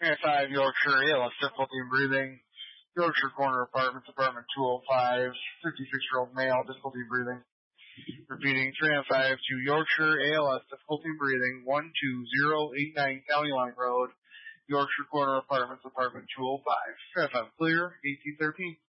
5 Yorkshire, ALS difficulty in breathing. Yorkshire Corner Apartments, apartment 205, 56-year-old male, difficulty in breathing. Repeating, 305 to Yorkshire, ALS, difficulty in breathing, 12089 County Line Road, Yorkshire Corner Apartments, apartment 205. 305 clear, 1813.